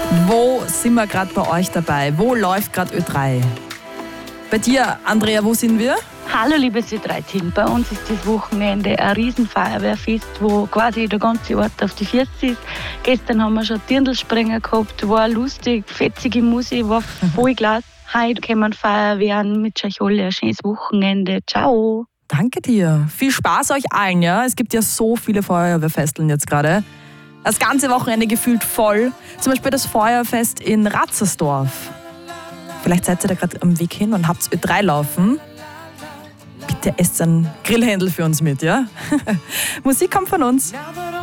Wo sind wir gerade bei euch dabei? Wo läuft gerade Ö3? Bei dir, Andrea, wo sind wir? Hallo liebes Ö3-Team, bei uns ist das Wochenende ein Riesenfeuerwehrfest, wo quasi der ganze Ort auf die Füße ist. Gestern haben wir schon Dirndlspringer gehabt, war lustig, fetzige Musik, war voll klasse. Heute kommen Feuerwehren mit euch alle, ein schönes Wochenende. Ciao! Danke dir. Viel Spaß euch allen, ja? Es gibt ja so viele Feuerwehrfesteln jetzt gerade. Das ganze Wochenende gefühlt voll. Zum Beispiel das Feuerfest in Ratzersdorf. Vielleicht seid ihr da gerade am Weg hin und habt Ö3 laufen. Bitte esst ein Grillhändel für uns mit, ja? Musik kommt von uns.